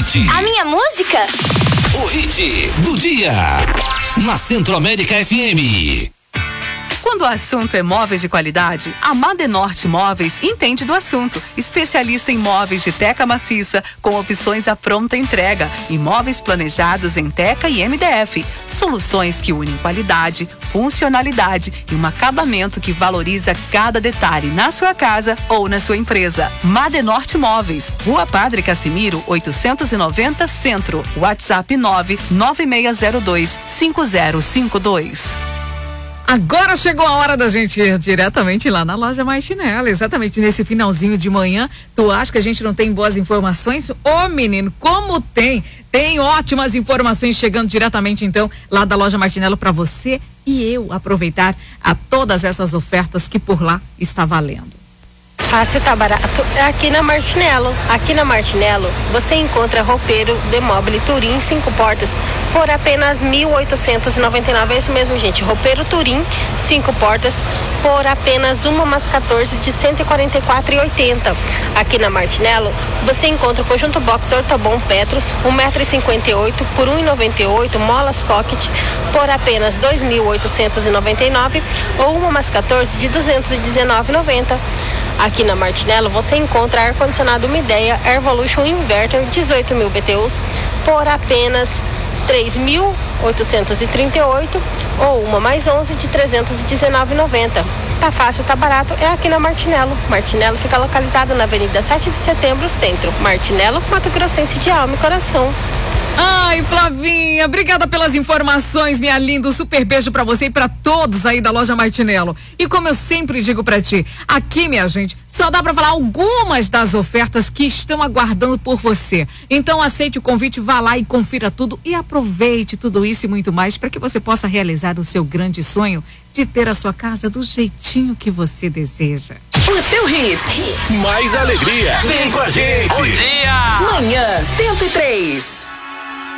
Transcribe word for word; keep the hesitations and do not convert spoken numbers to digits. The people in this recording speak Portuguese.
hit. A minha música? O hit do dia. Na Centro-América F M. Quando o assunto é móveis de qualidade, a Madenorte Móveis entende do assunto. Especialista em móveis de teca maciça, com opções à pronta entrega. E móveis planejados em teca e M D F. Soluções que unem qualidade, funcionalidade e um acabamento que valoriza cada detalhe na sua casa ou na sua empresa. Madenorte Móveis, Rua Padre Cassimiro, oitocentos e noventa, Centro. WhatsApp nove nove seis zero dois cinco zero cinco dois. Agora chegou a hora da gente ir diretamente lá na loja Martinello, exatamente nesse finalzinho de manhã. Tu acha que a gente não tem boas informações? Ô menino, como tem? Tem ótimas informações chegando diretamente então lá da loja Martinello para você e eu aproveitar a todas essas ofertas que por lá está valendo. Fácil, tá barato, é aqui na Martinello. Aqui na Martinello você encontra roupeiro Demobile Turim cinco portas por apenas mil oitocentos e noventa e nove. É isso mesmo, gente. Roupeiro Turim cinco portas por apenas uma mais quatorze de cento e quarenta e quatro reais e oitenta centavos. Aqui na Martinello você encontra o conjunto box Ortobon Petros um metro e cinquenta e oito por um real e noventa e oito, molas Pocket por apenas dois mil oitocentos e noventa e nove ou uma mais quatorze de duzentos e dezenove reais e noventa centavos. Aqui na Martinello você encontra ar-condicionado Midea Airvolution Inverter dezoito mil B T Us por apenas três mil oitocentos e trinta e oito ou uma mais onze de trezentos e dezenove reais e noventa centavos. Tá fácil, tá barato, é aqui na Martinello. Martinello fica localizado na Avenida sete de Setembro, Centro. Martinello, Mato Grossense de alma e coração. Ai, Flavinha, obrigada pelas informações, minha linda. Um super beijo pra você e pra todos aí da loja Martinello. E como eu sempre digo pra ti, aqui, minha gente, só dá pra falar algumas das ofertas que estão aguardando por você. Então aceite o convite, vá lá e confira tudo e aproveite tudo isso e muito mais para que você possa realizar o seu grande sonho de ter a sua casa do jeitinho que você deseja. O seu hit. Mais alegria. Vem com a gente. Bom dia. Manhã cento e três.